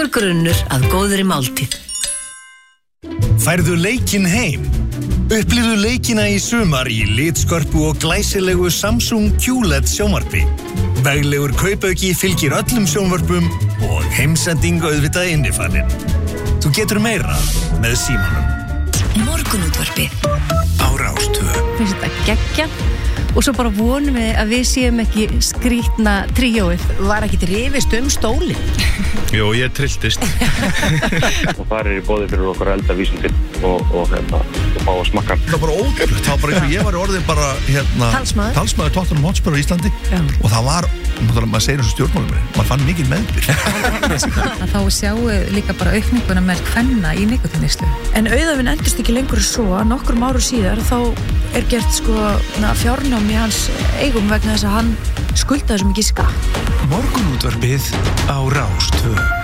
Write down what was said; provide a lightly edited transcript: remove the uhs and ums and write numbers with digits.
Góður grunnur að góðri máltíð. Færðu leikinn heim? Upplifðu leikina í sumar í litskörpu og glæsilegu Samsung QLED sjónvarpi. Veglegur kaupauki fylgir öllum sjónvarpum og heimsending auðvitað innifalinn. Þú getur meira með símanum. Morgunútvarpið á Rás 2. Finnst þetta geggjað og svo bara vonum við að við séum ekki skrýtna tríóið. var ekki rifist stólinn. Jú, ég trilltist. Og það í boði fyrir okkur eldavísindi og fá að smakka. Það var bara ótrúlegt, það var bara eins og ég var orðin bara talsmaður Tottenham Hotspur á Íslandi og það var, maður segir eins og stjórnmálum, maður fann mikið meðbyr. Þá sjáum við líka bara aukninguna með kvenna í nikotínislu. En auðvitað endist ekki lengur svo að nokkrum árum síðar þá gert fjárnám í hans eigum vegna þess að hann skuldaði svo mikið skatt. Morgunútvarpið á Rás 2.